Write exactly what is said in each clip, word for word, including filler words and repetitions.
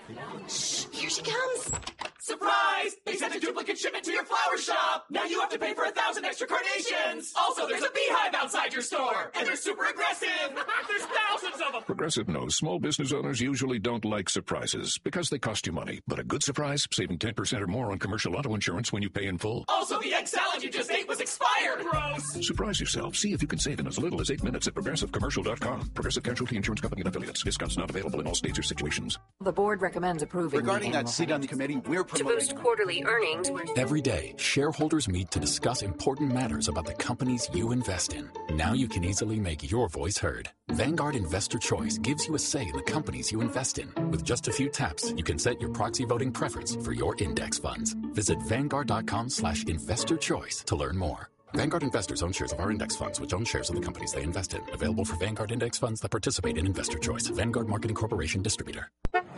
Shh, here she comes. Surprise! They sent a duplicate shipment to your flower shop. Now you have to pay for a thousand extra carnations. Also, there's a beehive outside your store, and they're super aggressive. There's thousands of them. Progressive knows small business owners usually don't like surprises because they cost you money. But a good surprise, saving ten percent or more on commercial auto insurance when you pay in full. Also, the egg salad you just ate was expired. Gross. Surprise yourself. See if you can save in as little as eight minutes at progressive commercial dot com. Progressive Casualty Insurance Company and affiliates. Discounts not available in all states or situations. The board recommends approving. Regarding that seat on the committee, we're promoting to boost quarterly earnings. Every day, shareholders meet to discuss important matters about the companies you invest in. Now you can easily make your voice heard. Vanguard Investor Choice gives you a say in the companies you invest in. With just a few taps, you can set your proxy voting preference for your index funds. Visit vanguard.com slash investor choice to learn more. Vanguard investors own shares of our index funds, which own shares of the companies they invest in. Available for Vanguard index funds that participate in Investor Choice. Vanguard Marketing Corporation Distributor.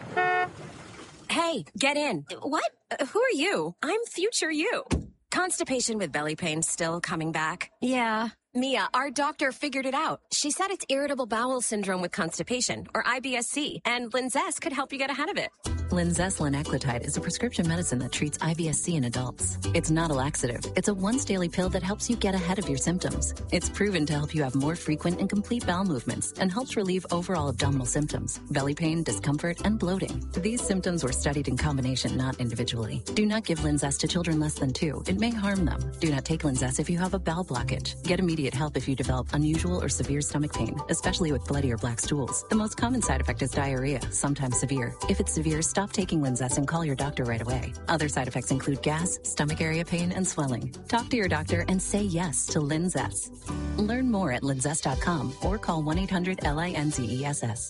Hey, get in. What? Uh, who are you? I'm future you. Constipation with belly pain still coming back? Yeah. Mia, our doctor figured it out. She said it's irritable bowel syndrome with constipation, or I B S C, and Linzess could help you get ahead of it. Linzess linaclotide is a prescription medicine that treats I B S C in adults. It's not a laxative. It's a once-daily pill that helps you get ahead of your symptoms. It's proven to help you have more frequent and complete bowel movements and helps relieve overall abdominal symptoms, belly pain, discomfort, and bloating. These symptoms were studied in combination, not individually. Do not give Linzess to children less than two. It may harm them. Do not take Linzess if you have a bowel blockage. Get immediate help if you develop unusual or severe stomach pain, especially with bloody or black stools. The most common side effect is diarrhea, sometimes severe. If it's severe, stop taking Linzess and call your doctor right away. Other side effects include gas, stomach area pain, and swelling. Talk to your doctor and say yes to Linzess. Learn more at linzess dot com or call one eight hundred L I N Z E S S.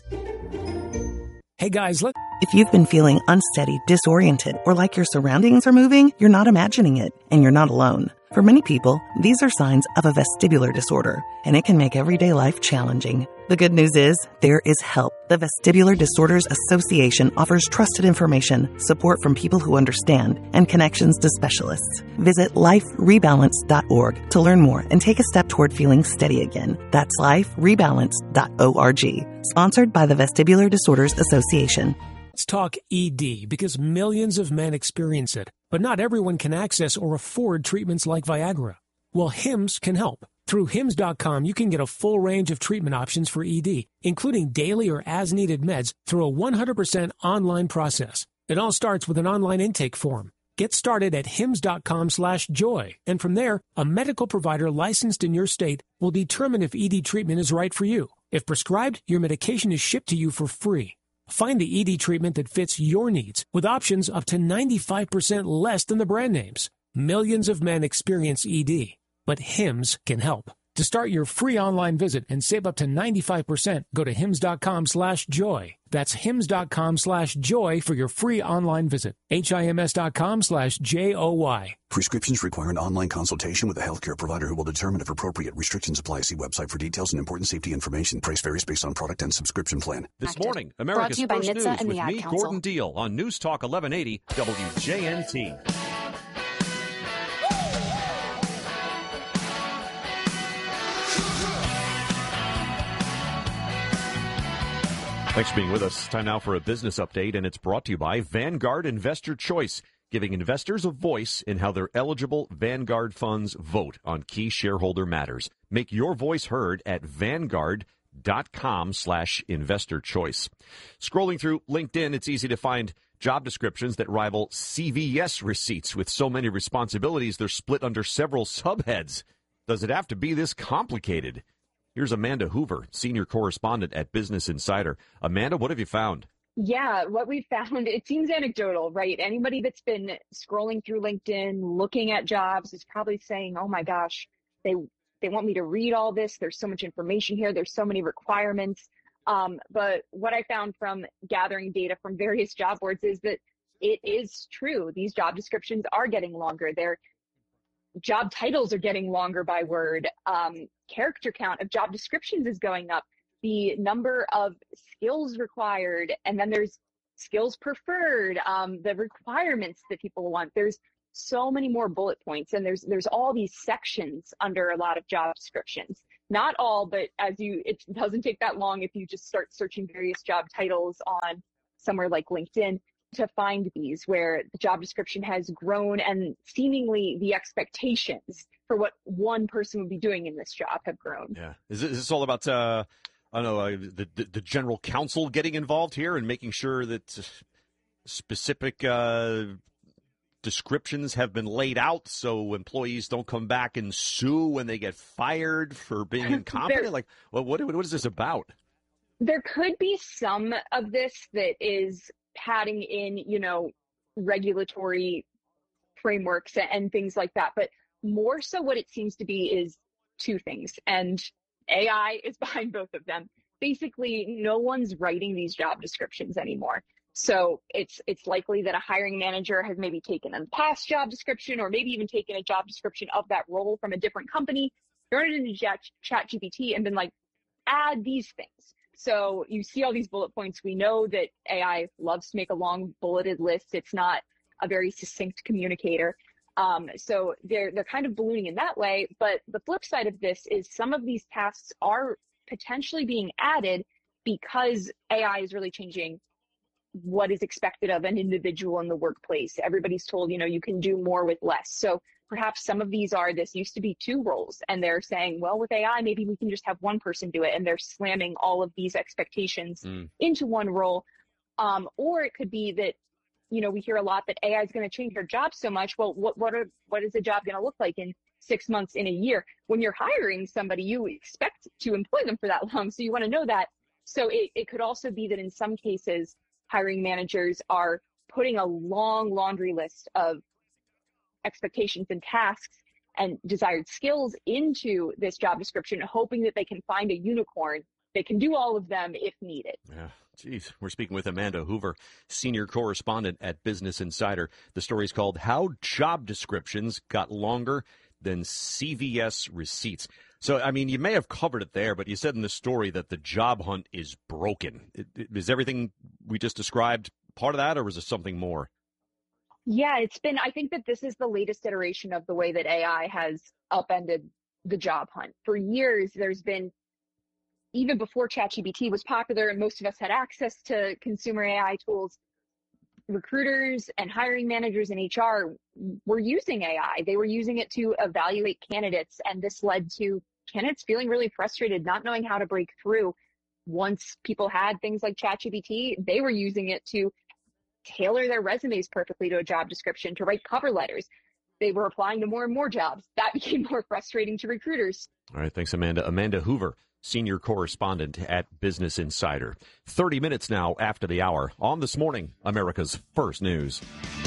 Hey guys, look. If you've been feeling unsteady, disoriented, or like your surroundings are moving, you're not imagining it, and you're not alone. For many people, these are signs of a vestibular disorder, and it can make everyday life challenging. The good news is, there is help. The Vestibular Disorders Association offers trusted information, support from people who understand, and connections to specialists. Visit life rebalance dot org to learn more and take a step toward feeling steady again. That's life rebalance dot org. Sponsored by the Vestibular Disorders Association. Let's talk E D, because millions of men experience it, but not everyone can access or afford treatments like Viagra. Well, Hims can help. Through hims dot com, you can get a full range of treatment options for E D, including daily or as-needed meds through a one hundred percent online process. It all starts with an online intake form. Get started at hims dot com slash joy, and from there, a medical provider licensed in your state will determine if E D treatment is right for you. If prescribed, your medication is shipped to you for free. Find the E D treatment that fits your needs with options up to ninety-five percent less than the brand names. Millions of men experience E D, but Hims can help. To start your free online visit and save up to ninety-five percent, go to hims dot com slash joy. That's hims dot com slash joy for your free online visit. H-I-M-S dot com slash J O Y. Prescriptions require an online consultation with a healthcare provider who will determine if appropriate. Restrictions apply. See website for details and important safety information. Price varies based on product and subscription plan. This morning, America's First News with me, Gordon Deal, on News Talk eleven eighty W J N T. Thanks for being with us. Time now for a business update, and it's brought to you by Vanguard Investor Choice, giving investors a voice in how their eligible Vanguard funds vote on key shareholder matters. Make your voice heard at vanguard.com slash investor choice. Scrolling through LinkedIn, it's easy to find job descriptions that rival C V S receipts. With so many responsibilities, they're split under several subheads. Does it have to be this complicated? Here's Amanda Hoover, senior correspondent at Business Insider. Amanda, what have you found? Yeah, what we found, it seems anecdotal, right? Anybody that's been scrolling through LinkedIn, looking at jobs is probably saying, oh my gosh, they they want me to read all this. There's so much information here. There's so many requirements. Um, but what I found from gathering data from various job boards is that it is true. These job descriptions are getting longer. They're job titles are getting longer by word. Um, character count of job descriptions is going up. The number of skills required, and then there's skills preferred, um, the requirements that people want. There's so many more bullet points, and there's there's all these sections under a lot of job descriptions. Not all, but as you, it doesn't take that long if you just start searching various job titles on somewhere like LinkedIn to find these where the job description has grown and seemingly the expectations for what one person would be doing in this job have grown. Yeah. Is this, is this all about, uh, I don't know, uh, the, the, the general counsel getting involved here and making sure that specific uh, descriptions have been laid out so employees don't come back and sue when they get fired for being incompetent? there, like, well, what what is this about? There could be some of this that is padding in, you know, regulatory frameworks and things like that. But more so what it seems to be is two things. And A I is behind both of them. Basically, no one's writing these job descriptions anymore. So it's it's likely that a hiring manager has maybe taken a past job description or maybe even taken a job description of that role from a different company, thrown it into Chat, Chat G P T and been like, add these things. So you see all these bullet points. We know that A I loves to make a long bulleted list. It's not a very succinct communicator. Um, so they're they're kind of ballooning in that way. But the flip side of this is some of these tasks are potentially being added because A I is really changing what is expected of an individual in the workplace. Everybody's told, you know, you can do more with less. So perhaps some of these are, this used to be two roles, and they're saying, well, with A I, maybe we can just have one person do it. And they're slamming all of these expectations mm. into one role. Um, or it could be that, you know, we hear a lot that A I is going to change our job so much. Well, what, what are, what is a job going to look like in six months, in a year? When you're hiring somebody, you expect to employ them for that long. So you want to know that. So it, it could also be that in some cases, hiring managers are putting a long laundry list of expectations and tasks and desired skills into this job description, hoping that they can find a unicorn that can do all of them if needed. Yeah, geez. We're speaking with Amanda Hoover, senior correspondent at Business Insider. The story is called How Job Descriptions Got Longer Than C V S Receipts. So, I mean, you may have covered it there, but you said in the story that the job hunt is broken. Is everything we just described part of that, or is there something more? Yeah, it's been, I think that this is the latest iteration of the way that A I has upended the job hunt. For years, there's been, even before ChatGPT was popular and most of us had access to consumer A I tools, recruiters and hiring managers in H R were using A I. They were using it to evaluate candidates, and this led to candidates feeling really frustrated, not knowing how to break through. Once people had things like ChatGPT, they were using it to tailor their resumes perfectly to a job description, to write cover letters. They were applying to more and more jobs. That became more frustrating to recruiters. All right, thanks, Amanda. Amanda Hoover, senior correspondent at Business Insider. thirty minutes now after the hour on This Morning, America's First News.